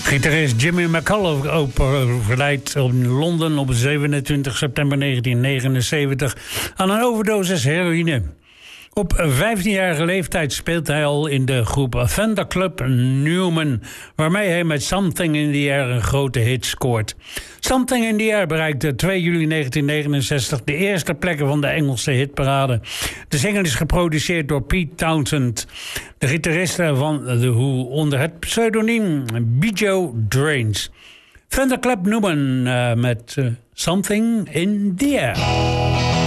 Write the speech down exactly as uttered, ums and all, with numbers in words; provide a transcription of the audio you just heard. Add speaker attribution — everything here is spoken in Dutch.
Speaker 1: Gitarist Jimmy McCullough overlijdt in Londen op zevenentwintig september negentien negenenzeventig aan een overdosis heroïne. Op vijftienjarige leeftijd speelt hij al in de groep Thunder Club Newman, waarmee hij met Something in the Air een grote hit scoort. Something in the Air bereikte twee juli negentien negenenzestig de eerste plekken van de Engelse hitparade. De single is geproduceerd door Pete Townsend, de gitarist van The Who, onder het pseudoniem Bijo Drains. Thunder Club Newman uh, met uh, Something in the Air.